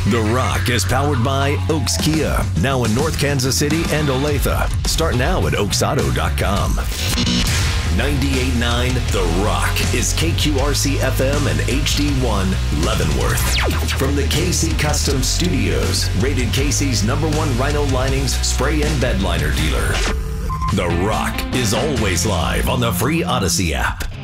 The Rock is powered by Oaks Kia, now in North Kansas City and Olathe. Start now at oaksauto.com. 98.9 The Rock is KQRC FM and HD1 Leavenworth. From the KC Custom Studios, rated KC's #1 Rhino Linings spray and bed liner dealer. The Rock is always live on the free Odyssey app.